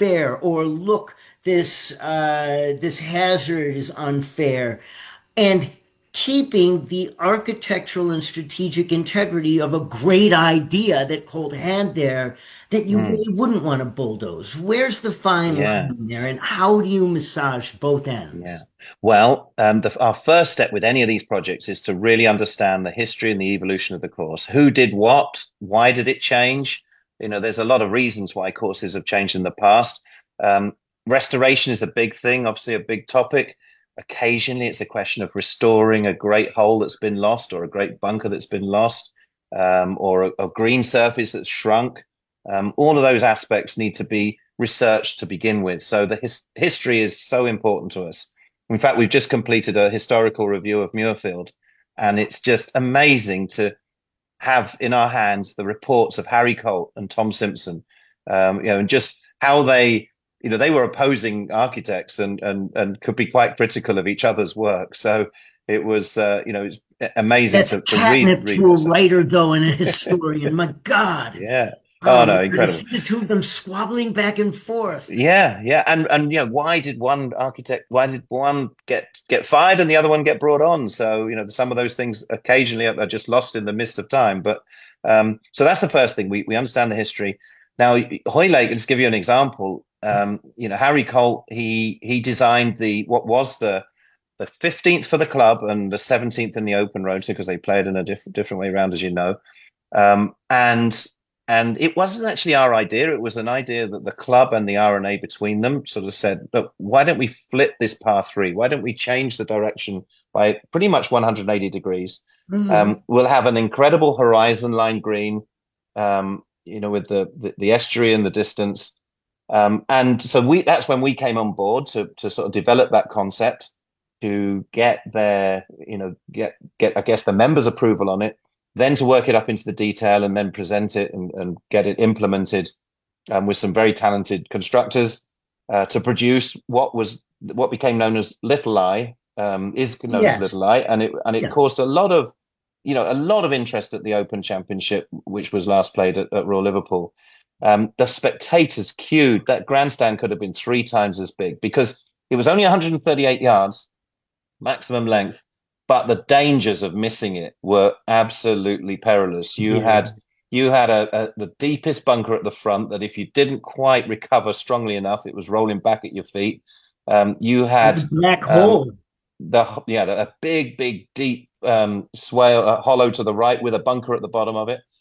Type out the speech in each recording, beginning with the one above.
unfair, or look, this hazard is unfair, and keeping the architectural and strategic integrity of a great idea that Colt had there that you Mm, really wouldn't want to bulldoze. Where's the fine yeah. line there, and how do you massage both Yeah. ends? Well, our first step with any of these projects is to really understand the history and the evolution of the course. Who did what? Why did it change? There's a lot of reasons why courses have changed in the past. Restoration is a big thing, obviously a big topic. Occasionally, it's a question of restoring a great hole that's been lost or a great bunker that's been lost, or a green surface that's shrunk. All of those aspects need to be researched to begin with. So the history is so important to us. In fact, we've just completed a historical review of Muirfield, and it's just amazing to have in our hands the reports of Harry Colt and Tom Simpson, and just how they were opposing architects and could be quite critical of each other's work. So it was, it's amazing That's to catnip read to a those things. writer, though, and a historian. My God. Yeah. Oh Oh, no, to incredible. see the two of them squabbling back and forth. Yeah, yeah, and why did one get fired and the other one get brought on? So some of those things occasionally are just lost in the mist of time. But so that's the first thing. We understand the history. Now, Hoylake, let's give you an example. Harry Colt, he designed the what was the 15th for the club and the 17th in the open rota because they played in a different way around, as you know. Um, and and it wasn't actually our idea. It was an idea that the club and the R&A between them sort of said, look, why don't we flip this par three? Why don't we change the direction by pretty much 180 degrees? Mhm. We'll have an incredible horizon line green, with the estuary and the distance. And so that's when we came on board to sort of develop that concept to get their, get I guess the members' approval on it, then to work it up into the detail and then present it and get it implemented with some very talented constructors to produce what became known as Little Eye, is known as Yes. Little Eye, and it Yeah. caused a lot of interest at the Open Championship, which was last played at Royal Liverpool. The spectators queued. That grandstand could have been three times as big because it was only 138 yards maximum length, but the dangers of missing it were absolutely perilous. You Yeah. had you had the deepest bunker at the front that if you didn't quite recover strongly enough, it was rolling back at your feet. You had The black um, hole. a big deep swale hollow to the right with a bunker at the bottom of it.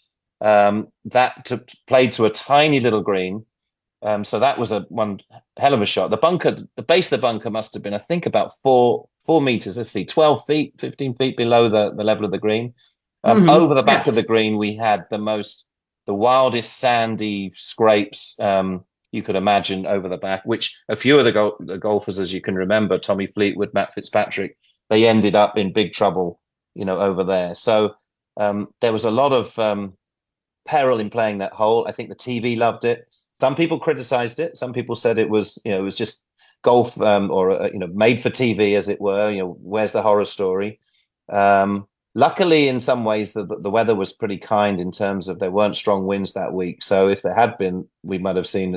Played to a tiny little green. So that was a one hell of a shot. The base of the bunker must have been, I think, about 4 meters. Let's see, 12 feet, 15 feet below the level of the green. Over the back of the Yes. green, we had the wildest sandy scrapes you could imagine over the back, which a few of the golfers, as you can remember, Tommy Fleetwood, Matt Fitzpatrick, they ended up in big trouble, over there. So there was a lot of peril in playing that hole. I think the TV loved it. Some people criticized it. Some people said it was just golf, or made for TV, as it were. Where's the horror story? Luckily, in some ways, the weather was pretty kind in terms of there weren't strong winds that week. So if there had been, we might have seen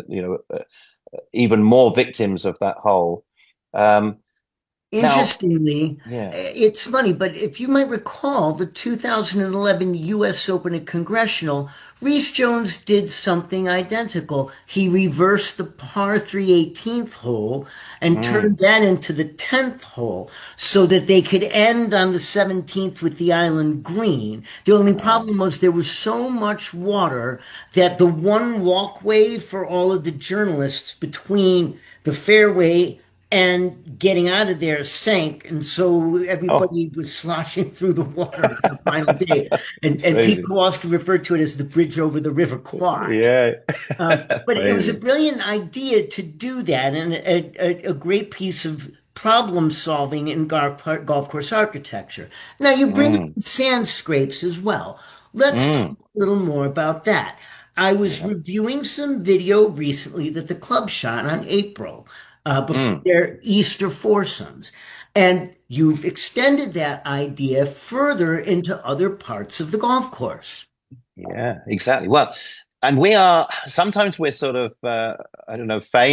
even more victims of that hole. Um, now, Interestingly, yeah. it's funny, but if you might recall the 2011 US Open at Congressional, Reese Jones did something identical. He reversed the par 3 18th hole and Mm, turned that into the 10th hole so that they could end on the 17th with the island green. The only uh, problem was there was so much water that the one walkway for all of the journalists between the fairway and getting out of there sank, and so oh, everybody was sloshing through the water on the final day. And Pete crazy. Kowalski referred to it as the bridge over the River Kwai. Yeah. But it was a Amazing. brilliant idea to do that, and a great piece of problem solving in golf course architecture. Now you bring Mm, up sand scrapes as well. Let's talk mm, a little more about that. I was yeah. reviewing some video recently that the club shot on April before Mm, their Easter foursomes. And you've extended that idea further into other parts of the golf course. yeah, exactly. Well, and we are sometimes we're sort of I don't know, famous